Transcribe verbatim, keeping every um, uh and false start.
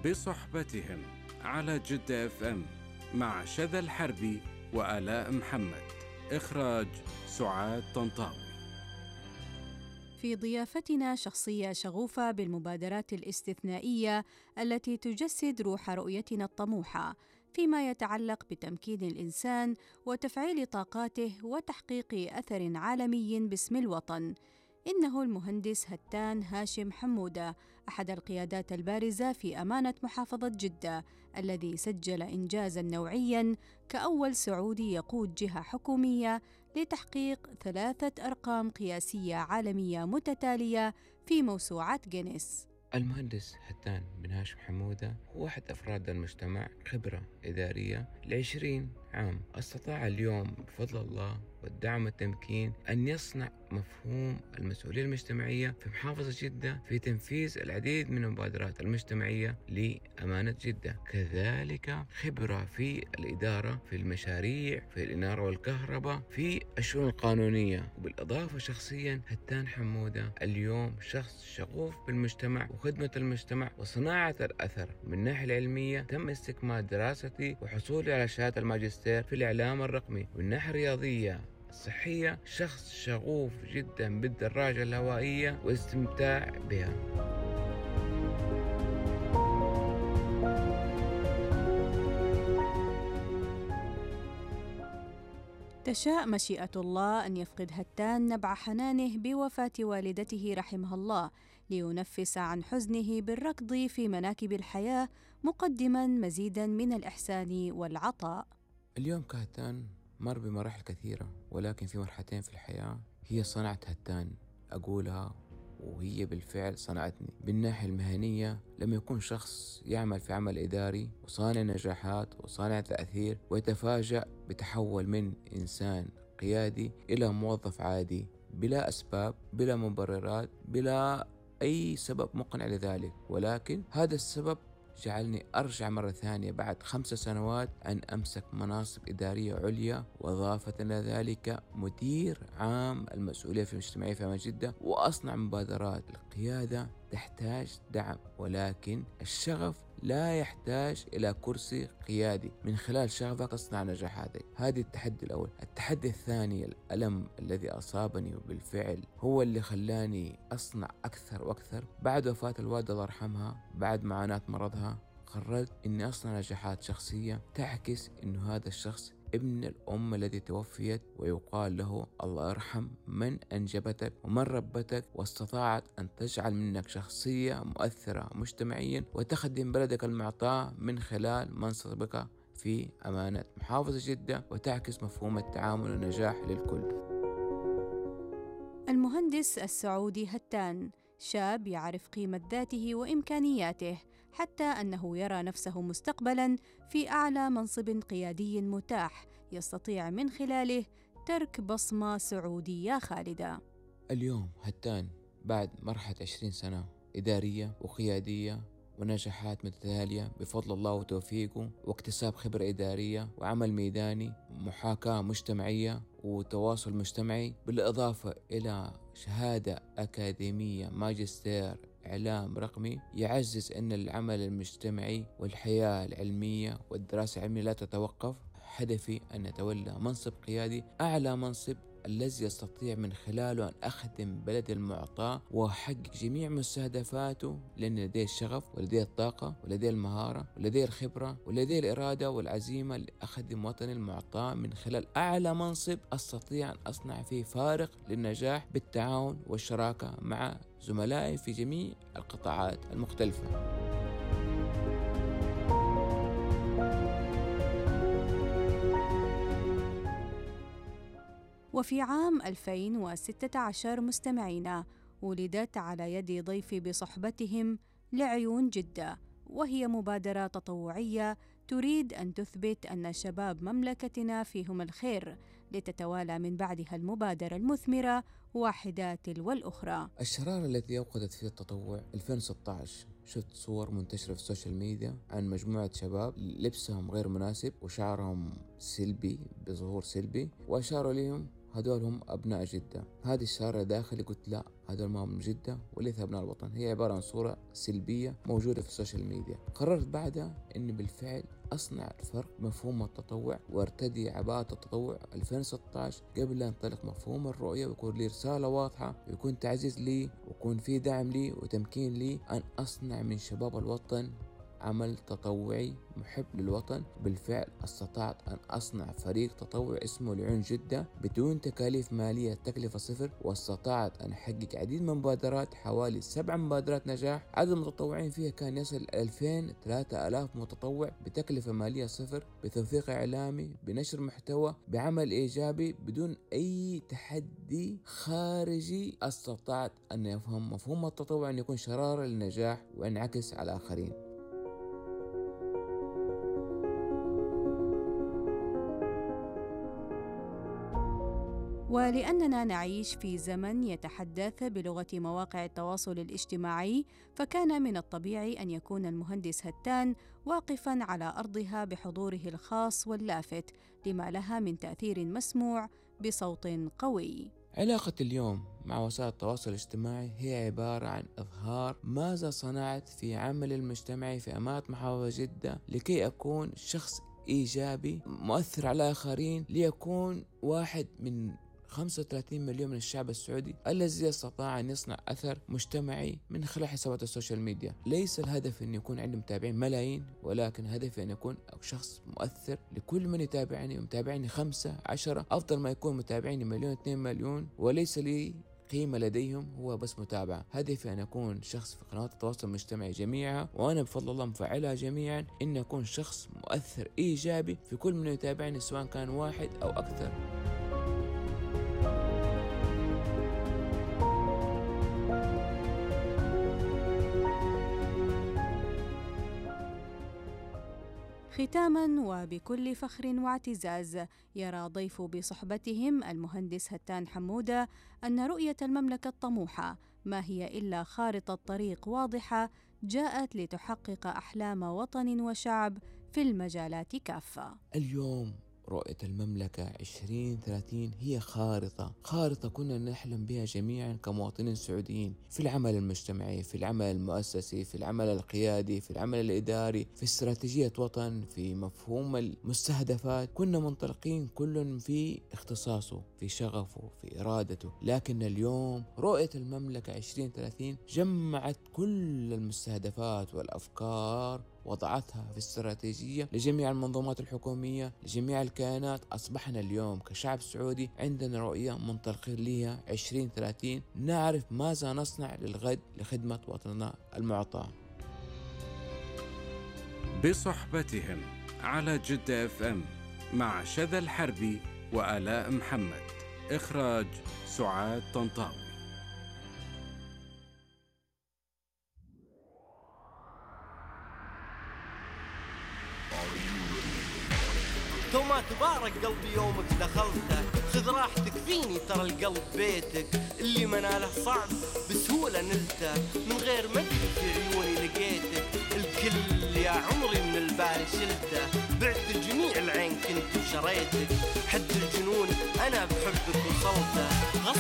بصحبتهم على جدة اف ام مع شذى الحربي وآلاء محمد. إخراج سعاد طنطاوي. في ضيافتنا شخصية شغوفة بالمبادرات الاستثنائية التي تجسد روح رؤيتنا الطموحة فيما يتعلق بتمكين الإنسان وتفعيل طاقاته وتحقيق أثر عالمي باسم الوطن. إنه المهندس هتان هاشم حمودة، أحد القيادات البارزة في أمانة محافظة جدة، الذي سجل إنجازاً نوعياً كأول سعودي يقود جهة حكومية لتحقيق ثلاثة أرقام قياسية عالمية متتالية في موسوعة جينيس. المهندس هتان بن هاشم حمودة هو أحد أفراد المجتمع، خبرة إدارية لعشرين عام. استطاع اليوم بفضل الله والدعم والتمكين أن يصنع مفهوم المسؤولية المجتمعية في محافظة جدة في تنفيذ العديد من المبادرات المجتمعية لأمانة جدة. كذلك خبرة في الإدارة، في المشاريع، في الإنارة والكهرباء، في الشؤون القانونية. وبالإضافة شخصيا هتان حمودة اليوم شخص شغوف بالمجتمع وخدمة المجتمع وصناعة الأثر. من الناحية العلمية تم استكمال دراستي وحصولي على شهادة الماجستير في الإعلام الرقمي. من الناحية الرياضية الصحية شخص شغوف جدا بالدراجة الهوائية واستمتاع بها. تشاء مشيئة الله أن يفقد هتان نبع حنانه بوفاة والدته رحمها الله، لينفس عن حزنه بالركض في مناكب الحياة، مقدما مزيدا من الإحسان والعطاء. اليوم كهتان مر بمراحل كثيرة، ولكن في مرحلتين في الحياة هي صنعت هتان أقولها، وهي بالفعل صنعتني. بالناحية المهنية لم يكن شخص يعمل في عمل إداري وصانع نجاحات وصانع تأثير ويتفاجأ بتحول من إنسان قيادي إلى موظف عادي بلا أسباب، بلا مبررات، بلا أي سبب مقنع لذلك. ولكن هذا السبب جعلني أرجع مرة ثانية بعد خمس سنوات أن أمسك مناصب إدارية عليا، وإضافة إلى ذلك مدير عام المسؤولية في المجتمعية في أمانة جدة، وأصنع مبادرات. القيادة تحتاج دعم، ولكن الشغف لا يحتاج إلى كرسي قيادي. من خلال شغفك تصنع نجاحاتك. هذه التحدي الأول. التحدي الثاني الألم الذي أصابني وبالفعل هو اللي خلاني أصنع أكثر وأكثر. بعد وفاة الوالدة الله يرحمها، بعد معاناة مرضها، قررت أني أصنع نجاحات شخصية تعكس أنه هذا الشخص ابن الأم الذي توفيت، ويقال له الله يرحم من أنجبتك ومن ربتك واستطاعت أن تجعل منك شخصية مؤثرة مجتمعيا وتخدم بلدك المعطاء من خلال منصبك في أمانة محافظة جدة، وتعكس مفهوم التعامل والنجاح للكل. المهندس السعودي هتان شاب يعرف قيمة ذاته وإمكانياته، حتى أنه يرى نفسه مستقبلاً في أعلى منصب قيادي متاح يستطيع من خلاله ترك بصمة سعودية خالدة. اليوم هتان بعد مرحلة عشرين سنة إدارية وقيادية ونجاحات متتالية بفضل الله وتوفيقه، واكتساب خبرة إدارية وعمل ميداني ومحاكاة مجتمعية وتواصل مجتمعي، بالإضافة إلى شهادة أكاديمية ماجستير إعلام رقمي، يعزز أن العمل المجتمعي والحياة العلمية والدراسة العلمية لا تتوقف. هدفي أن أتولى منصب قيادي، أعلى منصب الذي يستطيع من خلاله أن أخدم بلد المعطاء وأحقق جميع مستهدفاته، لأن لديه الشغف ولديه الطاقة ولديه المهارة ولديه الخبرة ولديه الإرادة والعزيمة لأخدم وطني المعطاء من خلال أعلى منصب أستطيع أن أصنع فيه فارق للنجاح بالتعاون والشراكة مع زملائي في جميع القطاعات المختلفة. وفي عام ألفين وستة عشر مستمعينا، ولدت على يد ضيفي بصحبتهم لعيون جدة، وهي مبادرة تطوعية تريد أن تثبت أن شباب مملكتنا فيهم الخير، لتتوالى من بعدها المبادرة المثمرة واحدة تلو الأخرى. الشرارة التي أوقدت فيه التطوع ألفين وستة عشر، شفت صور منتشرة في السوشيال ميديا عن مجموعة شباب لبسهم غير مناسب وشعرهم سلبي بظهور سلبي، وأشاروا لهم هدول هم أبناء جدة. هذه الشارة داخلي قلت لا، هذول ما هم من جدة وليس أبناء الوطن. هي عبارة عن صورة سلبية موجودة في السوشيال ميديا. قررت بعدها أني بالفعل أصنع الفرق مفهوم التطوع وارتدي عباءة التطوع ألفين وستة عشر قبل لا ينطلق مفهوم الرؤية، ويكون لي رسالة واضحة ويكون تعزيز لي ويكون في دعم لي وتمكين لي أن أصنع من شباب الوطن عمل تطوعي محب للوطن. بالفعل استطعت أن أصنع فريق تطوع اسمه لعيون جدة بدون تكاليف مالية، تكلفة صفر، واستطعت أن أحقق عديد من مبادرات، حوالي سبع مبادرات نجاح. عدد المتطوعين فيها كان يصل ألفين ثلاثة آلاف متطوع بتكلفة مالية صفر، بتوثيق إعلامي، بنشر محتوى، بعمل إيجابي بدون أي تحدي خارجي. استطعت أن يفهم مفهوم التطوع أن يكون شرارة للنجاح وينعكس على الآخرين. ولأننا نعيش في زمن يتحدث بلغة مواقع التواصل الاجتماعي، فكان من الطبيعي أن يكون المهندس هتان واقفاً على أرضها بحضوره الخاص واللافت لما لها من تأثير مسموع بصوت قوي. علاقة اليوم مع وسائل التواصل الاجتماعي هي عبارة عن إظهار ماذا صنعت في عمل المجتمعي في أمات محافظة جدة لكي أكون شخص إيجابي مؤثر على الآخرين، ليكون واحد من خمسة وثلاثين مليون من الشعب السعودي الذي استطاع أن يصنع أثر مجتمعي من خلال حسابات السوشيال ميديا. ليس الهدف أن يكون عندي متابعين ملايين، ولكن هدفي أن يكون شخص مؤثر لكل من يتابعني، ومتابعني خمسة عشرة أفضل ما يكون متابعيني مليون اثنين مليون وليس لي قيمة لديهم، هو بس متابعة. هدفي أن أكون شخص في قنوات التواصل المجتمعي جميعها، وأنا بفضل الله مفعلها جميعا، إن أكون شخص مؤثر إيجابي في كل من يتابعني سواء كان واحد أو أكثر. ختاماً وبكل فخر واعتزاز، يرى ضيف بصحبتهم المهندس هتان حمودة أن رؤية المملكة الطموحة ما هي إلا خارطة طريق واضحة جاءت لتحقق أحلام وطن وشعب في المجالات كافة. اليوم رؤية المملكة عشرين ثلاثين هي خارطة خارطة كنا نحلم بها جميعا كمواطنين سعوديين، في العمل المجتمعي، في العمل المؤسسي، في العمل القيادي، في العمل الإداري، في استراتيجية وطن، في مفهوم المستهدفات. كنا منطلقين كل في اختصاصه، في شغفه، في إرادته. لكن اليوم رؤية المملكة عشرين ثلاثين جمعت كل المستهدفات والأفكار، وضعتها في استراتيجية لجميع المنظومات الحكومية، لجميع الكيانات. أصبحنا اليوم كشعب سعودي عندنا رؤية منطلقين لها عشرين ثلاثين، نعرف ماذا نصنع للغد لخدمة وطننا المعطى. بصحبتهم على جدة اف ام مع شذى الحربي وآلاء محمد. إخراج سعاد طنطاوي. توما تبارك قلبي يومك دخلته، خذ راحتك فيني ترى القلب بيتك، اللي مناله صعب بسهولة نلته، من غير ما ادري في عيوني لقيتك، الكل يا عمري من البال شلته، بعت الجميع العين كنت وشريتك، حد الجنون انا بحبك وصلته.